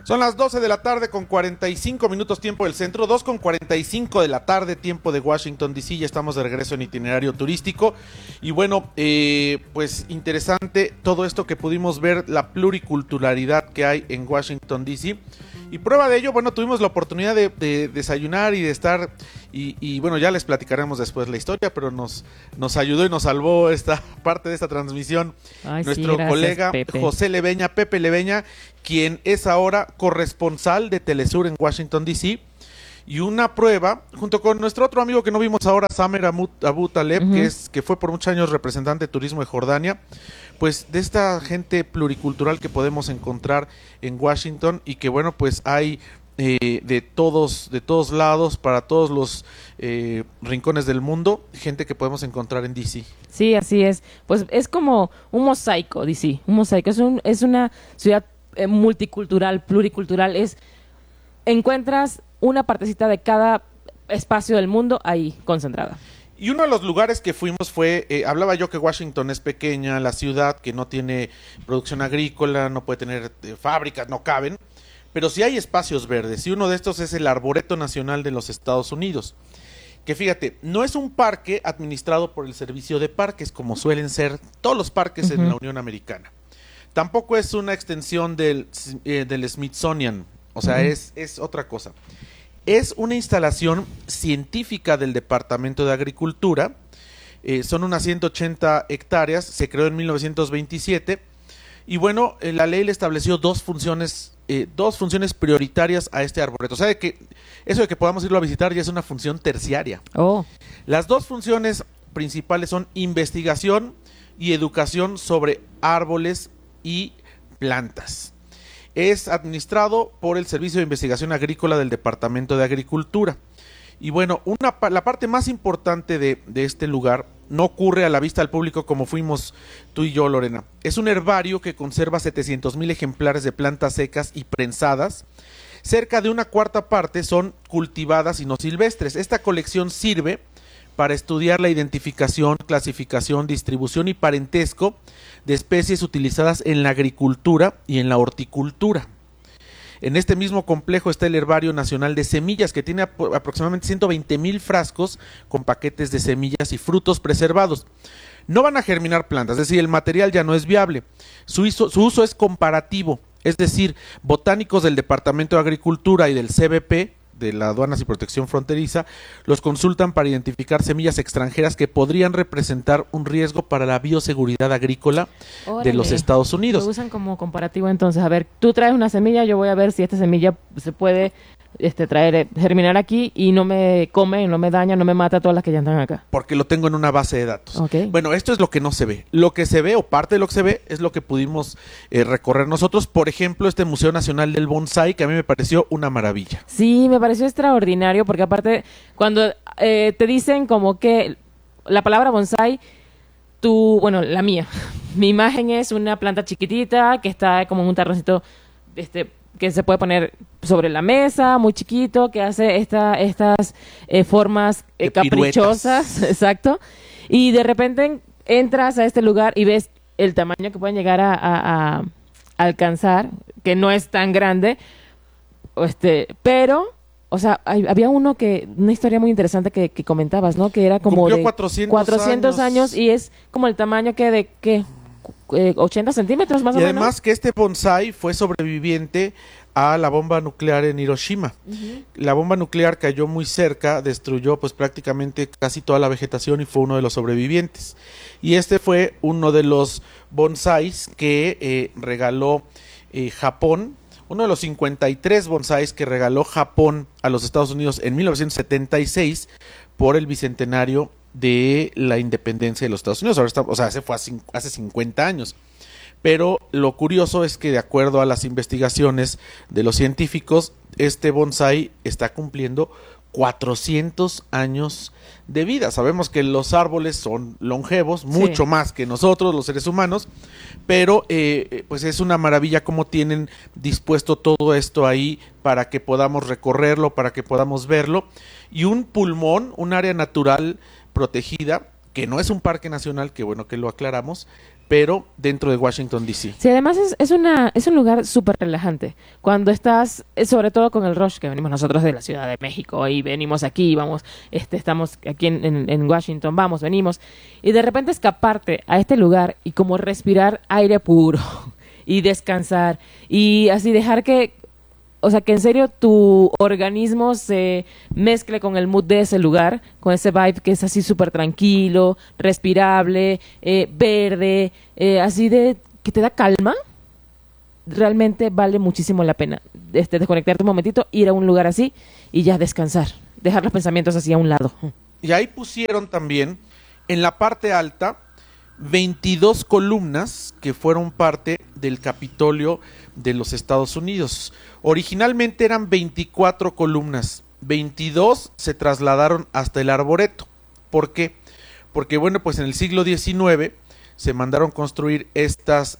Son las 12 de la tarde con 45 minutos tiempo del centro, 2 con 45 de la tarde tiempo de Washington DC. Ya estamos de regreso en itinerario turístico y bueno, pues interesante todo esto que pudimos ver, la pluriculturalidad que hay en Washington DC. Y prueba de ello, bueno, tuvimos la oportunidad de desayunar y de estar, y bueno, ya les platicaremos después la historia, pero nos ayudó y nos salvó esta parte de esta transmisión. Ay, nuestro sí, gracias, colega Pepe. José Leveña, Pepe Leveña, quien es ahora corresponsal de Telesur en Washington DC. Y una prueba, junto con nuestro otro amigo que no vimos ahora, Samer Abu Taleb, que fue por muchos años representante de turismo de Jordania, pues de esta gente pluricultural que podemos encontrar en Washington y que bueno, pues hay de todos lados, para todos los rincones del mundo, gente que podemos encontrar en DC. Sí, así es. Pues es como un mosaico, DC, un mosaico. Es una ciudad multicultural, pluricultural. Encuentras una partecita de cada espacio del mundo ahí concentrada. Y uno de los lugares que fuimos fue, hablaba yo que Washington es pequeña, la ciudad que no tiene producción agrícola, no puede tener fábricas, no caben, pero sí hay espacios verdes, y uno de estos es el Arboreto Nacional de los Estados Unidos, que fíjate, no es un parque administrado por el Servicio de Parques, como suelen ser todos los parques en la Unión Americana. Tampoco es una extensión del Smithsonian, o sea, es otra cosa. Es una instalación científica del Departamento de Agricultura, son unas 180 hectáreas, se creó en 1927, y bueno, la ley le estableció dos funciones prioritarias a este arboreto. O sea, que eso de que podamos irlo a visitar ya es una función terciaria. Oh. Las dos funciones principales son investigación y educación sobre árboles y plantas. Es administrado por el Servicio de Investigación Agrícola del Departamento de Agricultura. Y bueno, la parte más importante de este lugar no ocurre a la vista del público como fuimos tú y yo, Lorena. Es un herbario que conserva 700,000 ejemplares de plantas secas y prensadas. Cerca de una cuarta parte son cultivadas y no silvestres. Esta colección sirve para estudiar la identificación, clasificación, distribución y parentesco de especies utilizadas en la agricultura y en la horticultura. En este mismo complejo está el Herbario Nacional de Semillas, que tiene aproximadamente 120,000 frascos con paquetes de semillas y frutos preservados. No van a germinar plantas, es decir, el material ya no es viable. Su uso es comparativo, es decir, botánicos del Departamento de Agricultura y del CBP, de la Aduanas y Protección Fronteriza, los consultan para identificar semillas extranjeras que podrían representar un riesgo para la bioseguridad agrícola de los Estados Unidos. Lo usan como comparativo entonces. A ver, tú traes una semilla, yo voy a ver si esta semilla se puede germinar aquí y no me come, no me daña, no me mata todas las que ya están acá. Porque lo tengo en una base de datos. Okay. Bueno, esto es lo que no se ve. Lo que se ve, o parte de lo que se ve, es lo que pudimos recorrer nosotros. Por ejemplo, este Museo Nacional del Bonsai, que a mí me pareció una maravilla. Sí, me pareció extraordinario, porque aparte, cuando te dicen como que la palabra bonsai, la mía, mi imagen es una planta chiquitita que está como en un terrencito, que se puede poner sobre la mesa, muy chiquito, que hace estas formas caprichosas, exacto, y de repente entras a este lugar y ves el tamaño que pueden llegar a alcanzar, que no es tan grande, pero, o sea, había una historia muy interesante que comentabas, ¿no? Que era como cumplió de 400 años y es como el tamaño de 80 centímetros más o menos. Y además que este bonsai fue sobreviviente a la bomba nuclear en Hiroshima. La bomba nuclear cayó muy cerca, destruyó pues prácticamente casi toda la vegetación y fue uno de los sobrevivientes. Y este fue uno de los bonsais que regaló Japón, uno de los 53 bonsais que regaló Japón a los Estados Unidos en 1976 por el bicentenario de la independencia de los Estados Unidos. Ese fue hace 50 años. Pero lo curioso es que, de acuerdo a las investigaciones de los científicos, este bonsai está cumpliendo 400 años de vida. Sabemos que los árboles son longevos, mucho más que nosotros, los seres humanos, pero pues es una maravilla cómo tienen dispuesto todo esto ahí para que podamos recorrerlo, para que podamos verlo. Y un pulmón, un área natural protegida, que no es un parque nacional, que bueno que lo aclaramos, pero dentro de Washington, D.C. Sí, además es un lugar súper relajante. Cuando estás, sobre todo con el rush que venimos nosotros de la Ciudad de México y venimos aquí, vamos, estamos aquí en Washington, vamos, venimos, y de repente escaparte a este lugar y como respirar aire puro y descansar y así dejar que, o sea, que en serio tu organismo se mezcle con el mood de ese lugar, con ese vibe que es así súper tranquilo, respirable, verde, así de que te da calma, realmente vale muchísimo la pena desconectarte un momentito, ir a un lugar así y ya descansar, dejar los pensamientos así a un lado. Y ahí pusieron también, en la parte alta, 22 columnas que fueron parte del Capitolio de los Estados Unidos. Originalmente eran 24 columnas, 22 se trasladaron hasta el Arboreto. ¿Por qué? Porque bueno, pues en el siglo XIX se mandaron construir estas,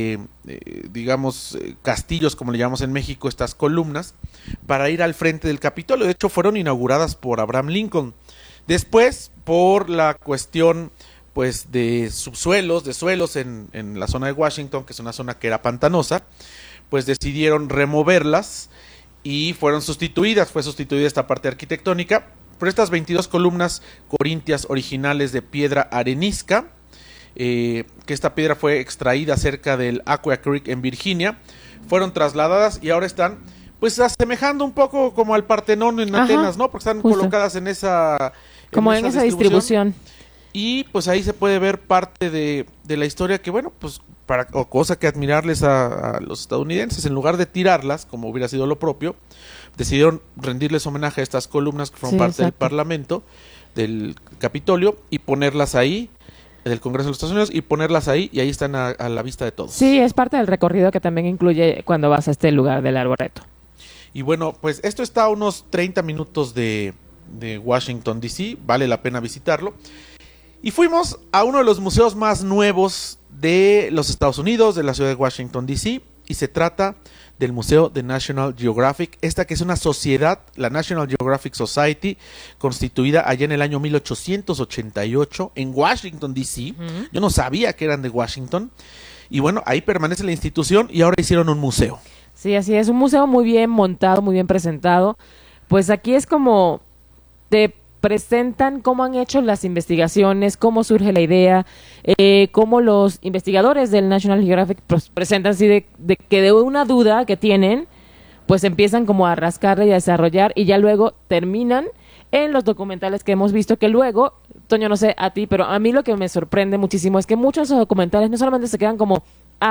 castillos, como le llamamos en México, estas columnas, para ir al frente del Capitolio. De hecho, fueron inauguradas por Abraham Lincoln. Después, por la cuestión pues de subsuelos, de suelos en la zona de Washington, que es una zona que era pantanosa, pues decidieron removerlas y fueron sustituidas, fue sustituida esta parte arquitectónica por estas 22 columnas corintias originales de piedra arenisca, que esta piedra fue extraída cerca del Aquia Creek en Virginia, fueron trasladadas y ahora están pues asemejando un poco como al Partenón en Atenas, ¿no? Porque están justo colocadas en esa en esa distribución. Y pues ahí se puede ver parte de la historia que, bueno, pues cosa que admirarles a los estadounidenses, en lugar de tirarlas, como hubiera sido lo propio, decidieron rendirles homenaje a estas columnas que fueron parte del Parlamento, del Capitolio, y ponerlas ahí, del Congreso de los Estados Unidos, y ponerlas ahí, y ahí están a la vista de todos. Sí, es parte del recorrido que también incluye cuando vas a este lugar del Arboreto. Y bueno, pues esto está a unos 30 minutos de Washington, D.C., vale la pena visitarlo. Y fuimos a uno de los museos más nuevos de los Estados Unidos, de la ciudad de Washington, D.C., y se trata del Museo de National Geographic, esta que es una sociedad, la National Geographic Society, constituida allá en el año 1888 en Washington, D.C. Yo no sabía que eran de Washington, y bueno, ahí permanece la institución y ahora hicieron un museo. Sí, así es, un museo muy bien montado, muy bien presentado. Pues aquí es como te presentan cómo han hecho las investigaciones, cómo surge la idea, cómo los investigadores del National Geographic pues, presentan así de que de una duda que tienen, pues empiezan como a rascarla y a desarrollar y ya luego terminan en los documentales que hemos visto, que luego, Toño, no sé a ti, pero a mí lo que me sorprende muchísimo es que muchos de esos documentales no solamente se quedan como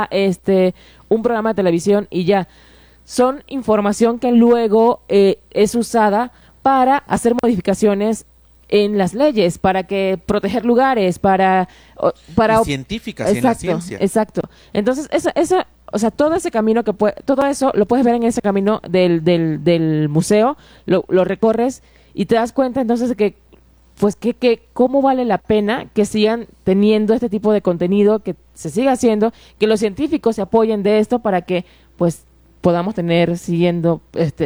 un programa de televisión y ya, son información que luego es usada para hacer modificaciones en las leyes, para que proteger lugares, para y científicas, en la ciencia. Exacto. Entonces, o sea, todo ese camino todo eso lo puedes ver en ese camino del museo, lo recorres y te das cuenta entonces de que pues que cómo vale la pena que sigan teniendo este tipo de contenido, que se siga haciendo, que los científicos se apoyen de esto para que pues podamos teniendo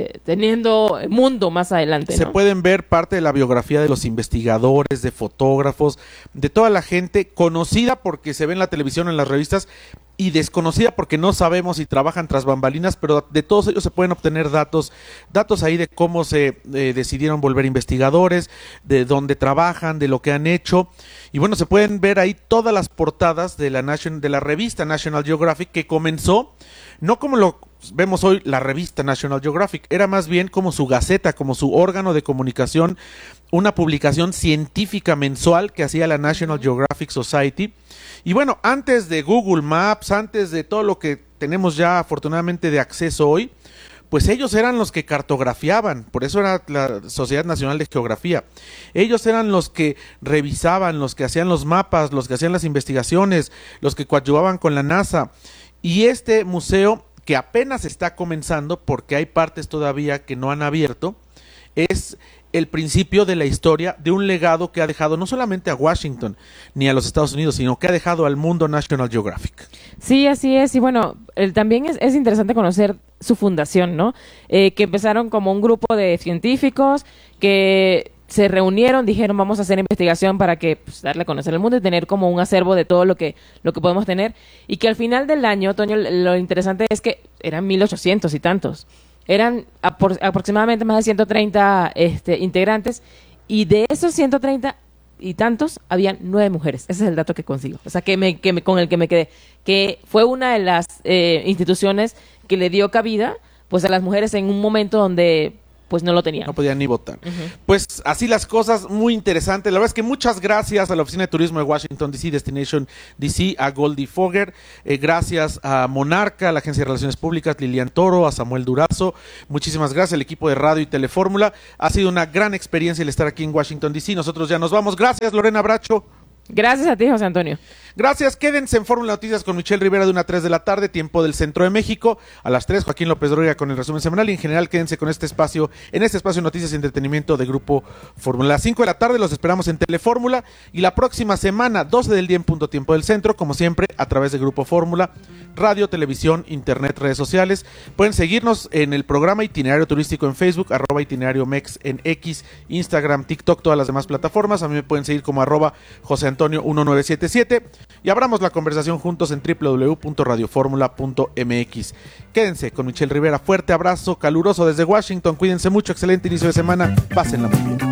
mundo más adelante, ¿no? Se pueden ver parte de la biografía de los investigadores, de fotógrafos, de toda la gente conocida porque se ve en la televisión, en las revistas, y desconocida porque no sabemos si trabajan tras bambalinas, pero de todos ellos se pueden obtener datos ahí de cómo se decidieron volver investigadores, de dónde trabajan, de lo que han hecho, y bueno, se pueden ver ahí todas las portadas de la revista National Geographic, que comenzó no como lo vemos hoy la revista National Geographic, era más bien como su gaceta, como su órgano de comunicación, una publicación científica mensual que hacía la National Geographic Society. Y bueno, antes de Google Maps, antes de todo lo que tenemos ya afortunadamente de acceso hoy, pues ellos eran los que cartografiaban, por eso era la Sociedad Nacional de Geografía. Ellos eran los que revisaban, los que hacían los mapas, los que hacían las investigaciones, los que coadyuvaban con la NASA. Y este museo, que apenas está comenzando, porque hay partes todavía que no han abierto, es el principio de la historia de un legado que ha dejado no solamente a Washington ni a los Estados Unidos, sino que ha dejado al mundo National Geographic. Sí, así es, y bueno, también es interesante conocer su fundación, ¿no? Que empezaron como un grupo de científicos que se reunieron, dijeron vamos a hacer investigación para que pues, darle a conocer al mundo y tener como un acervo de todo lo que podemos tener, y que al final del año, Toño, lo interesante es que eran 1800 y tantos, eran aproximadamente más de 130 integrantes, y de esos 130 y tantos habían 9 mujeres. Ese es el dato que consigo, o sea con el que me quedé, que fue una de las instituciones que le dio cabida pues a las mujeres en un momento donde pues no lo tenían. No podían ni votar. Pues así las cosas, muy interesante. La verdad es que muchas gracias a la Oficina de Turismo de Washington DC, Destination DC, a Goldie Fogger, gracias a Monarca, a la Agencia de Relaciones Públicas, Lilian Toro, a Samuel Durazo. Muchísimas gracias al equipo de Radio y Telefórmula. Ha sido una gran experiencia el estar aquí en Washington DC. Nosotros ya nos vamos. Gracias, Lorena Bracho. Gracias a ti, José Antonio. Gracias, quédense en Fórmula Noticias con Michelle Rivera de 1 a 3 de la tarde, tiempo del Centro de México. A las 3, Joaquín López Dóriga con el resumen semanal, y en general quédense con este espacio, en este espacio de noticias y entretenimiento de Grupo Fórmula. A las 5 de la tarde los esperamos en Telefórmula, y la próxima semana, 12 del día en punto tiempo del centro, como siempre, a través de Grupo Fórmula, radio, televisión, internet, redes sociales. Pueden seguirnos en el programa Itinerario Turístico en Facebook, @itinerariomex en X, Instagram, TikTok, todas las demás plataformas. A mí me pueden seguir como @José Antonio 1977, y abramos la conversación juntos en www.radioformula.mx. Quédense con Michelle Rivera. Fuerte abrazo caluroso desde Washington. Cuídense mucho. Excelente inicio de semana. Pásenla muy bien.